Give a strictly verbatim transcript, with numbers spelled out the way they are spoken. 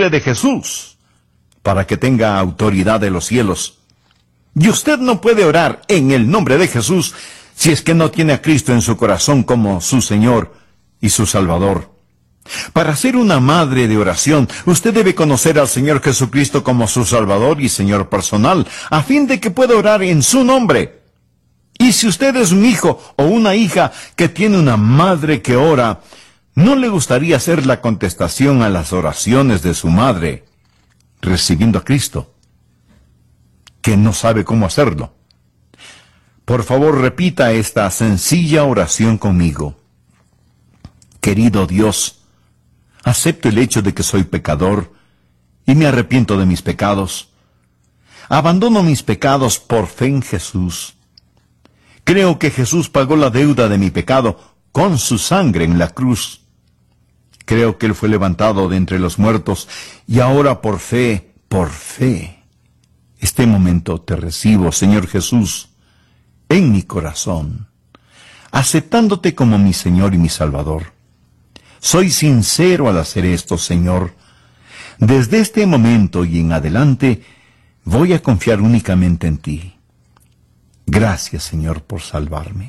nombre de Jesús, para que tenga autoridad de los cielos. Y usted no puede orar en el nombre de Jesús si es que no tiene a Cristo en su corazón como su Señor y su Salvador. Para ser una madre de oración, usted debe conocer al Señor Jesucristo como su Salvador y Señor personal, a fin de que pueda orar en su nombre. Y si usted es un hijo o una hija que tiene una madre que ora, ¿no le gustaría hacer la contestación a las oraciones de su madre, recibiendo a Cristo, que no sabe cómo hacerlo? Por favor, repita esta sencilla oración conmigo. Querido Dios, acepto el hecho de que soy pecador y me arrepiento de mis pecados. Abandono mis pecados por fe en Jesús. Creo que Jesús pagó la deuda de mi pecado con su sangre en la cruz. Creo que Él fue levantado de entre los muertos y ahora por fe, por fe, este momento te recibo, Señor Jesús, en mi corazón, aceptándote como mi Señor y mi Salvador. Soy sincero al hacer esto, Señor. Desde este momento y en adelante, voy a confiar únicamente en ti. Gracias, Señor, por salvarme.